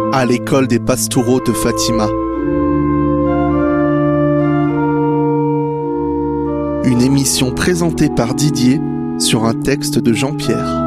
à l'école des Pastoureaux de Fatima. Une émission présentée par Didier sur un texte de Jean-Pierre.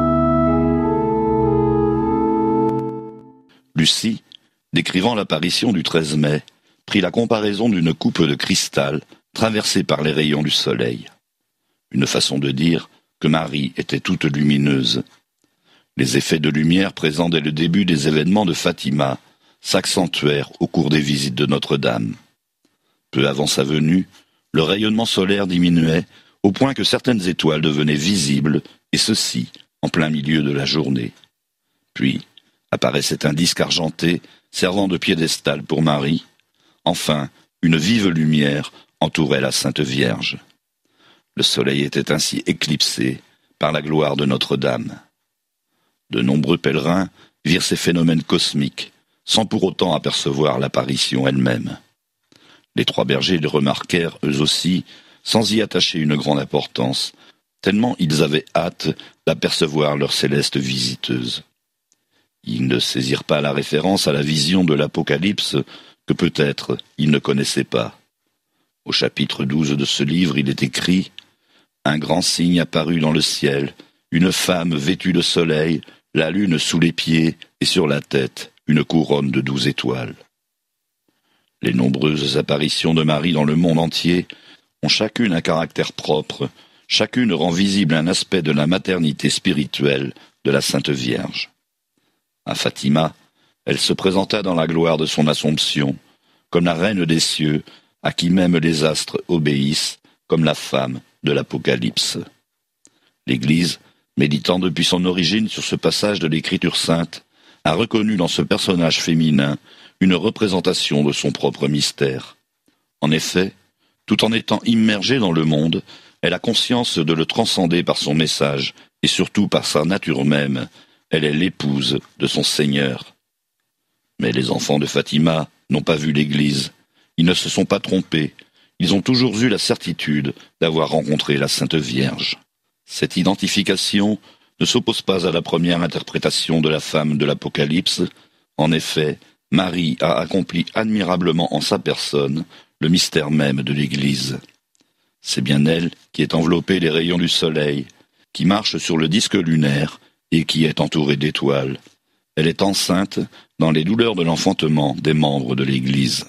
Lucie, décrivant l'apparition du 13 mai, prit la comparaison d'une coupe de cristal traversée par les rayons du soleil. Une façon de dire que Marie était toute lumineuse. Les effets de lumière présents dès le début des événements de Fatima s'accentuèrent au cours des visites de Notre-Dame. Peu avant sa venue, le rayonnement solaire diminuait au point que certaines étoiles devenaient visibles, et ceci en plein milieu de la journée. Puis apparaissait un disque argenté servant de piédestal pour Marie. Enfin, une vive lumière entourait la Sainte Vierge. Le soleil était ainsi éclipsé par la gloire de Notre-Dame. De nombreux pèlerins virent ces phénomènes cosmiques, sans pour autant apercevoir l'apparition elle-même. Les trois bergers les remarquèrent eux aussi, sans y attacher une grande importance, tellement ils avaient hâte d'apercevoir leur céleste visiteuse. Ils ne saisirent pas la référence à la vision de l'Apocalypse que peut-être ils ne connaissaient pas. Au chapitre 12 de ce livre, il est écrit « Un grand signe apparut dans le ciel, une femme vêtue de soleil, la lune sous les pieds et sur la tête, une couronne de 12 étoiles. » Les nombreuses apparitions de Marie dans le monde entier ont chacune un caractère propre, chacune rend visible un aspect de la maternité spirituelle de la Sainte Vierge. À Fatima, elle se présenta dans la gloire de son Assomption, comme la reine des cieux, à qui même les astres obéissent, comme la femme de l'Apocalypse. L'Église, méditant depuis son origine sur ce passage de l'Écriture sainte, a reconnu dans ce personnage féminin une représentation de son propre mystère. En effet, tout en étant immergée dans le monde, elle a conscience de le transcender par son message, et surtout par sa nature même. Elle est l'épouse de son Seigneur. Mais les enfants de Fatima n'ont pas vu l'Église. Ils ne se sont pas trompés. Ils ont toujours eu la certitude d'avoir rencontré la Sainte Vierge. Cette identification ne s'oppose pas à la première interprétation de la femme de l'Apocalypse. En effet, Marie a accompli admirablement en sa personne le mystère même de l'Église. C'est bien elle qui est enveloppée des rayons du soleil, qui marche sur le disque lunaire et qui est entourée d'étoiles. Elle est enceinte dans les douleurs de l'enfantement des membres de l'Église.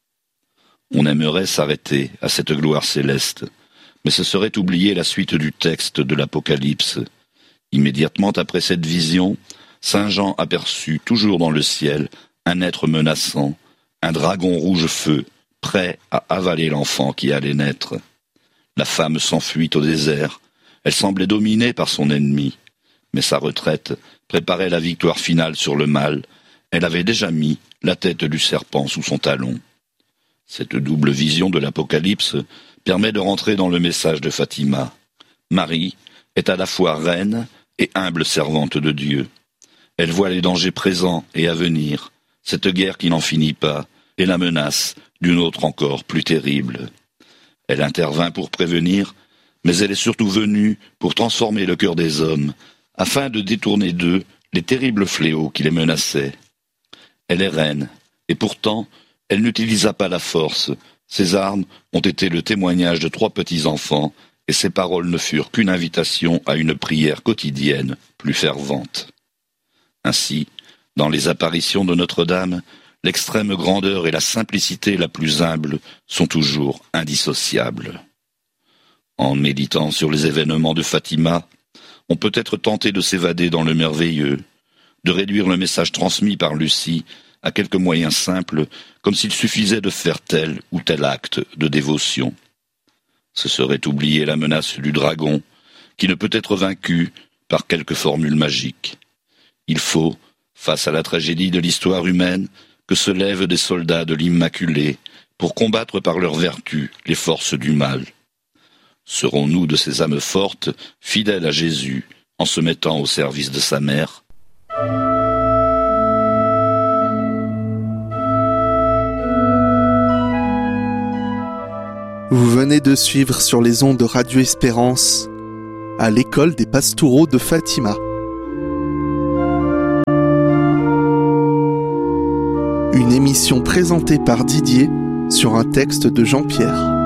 On aimerait s'arrêter à cette gloire céleste, mais ce serait oublier la suite du texte de l'Apocalypse. Immédiatement après cette vision, Saint Jean aperçut toujours dans le ciel un être menaçant, un dragon rouge feu, prêt à avaler l'enfant qui allait naître. La femme s'enfuit au désert, elle semblait dominée par son ennemi, mais sa retraite préparait la victoire finale sur le mal. Elle avait déjà mis la tête du serpent sous son talon. Cette double vision de l'Apocalypse permet de rentrer dans le message de Fatima. Marie est à la fois reine et humble servante de Dieu. Elle voit les dangers présents et à venir, cette guerre qui n'en finit pas, et la menace d'une autre encore plus terrible. Elle intervint pour prévenir, mais elle est surtout venue pour transformer le cœur des hommes, afin de détourner d'eux les terribles fléaux qui les menaçaient. Elle est reine, et pourtant, elle n'utilisa pas la force. Ses armes ont été le témoignage de 3 petits-enfants, et ses paroles ne furent qu'une invitation à une prière quotidienne plus fervente. Ainsi, dans les apparitions de Notre-Dame, l'extrême grandeur et la simplicité la plus humble sont toujours indissociables. En méditant sur les événements de Fatima, on peut être tenté de s'évader dans le merveilleux, de réduire le message transmis par Lucie à quelques moyens simples, comme s'il suffisait de faire tel ou tel acte de dévotion. Ce serait oublier la menace du dragon, qui ne peut être vaincu par quelques formules magiques. Il faut, face à la tragédie de l'histoire humaine, que se lèvent des soldats de l'Immaculée pour combattre par leur vertu les forces du mal. Serons-nous de ces âmes fortes, fidèles à Jésus, en se mettant au service de sa mère ? Vous venez de suivre sur les ondes de Radio Espérance à l'école des Pastoureaux de Fatima. Une émission présentée par Didier sur un texte de Jean-Pierre.